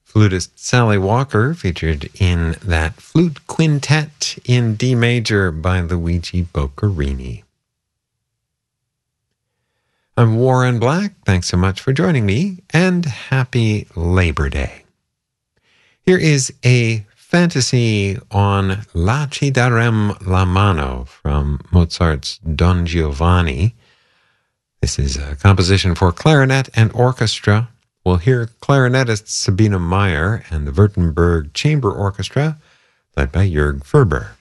Flutist Sally Walker featured in that flute quintet in D major by Luigi Boccherini. I'm Warren Black. Thanks so much for joining me, and happy Labor Day. Here is a fantasy on La ci darem la mano from Mozart's Don Giovanni. This is a composition for clarinet and orchestra. We'll hear clarinetist Sabine Meyer and the Württemberg Chamber Orchestra, led by Jörg Ferber.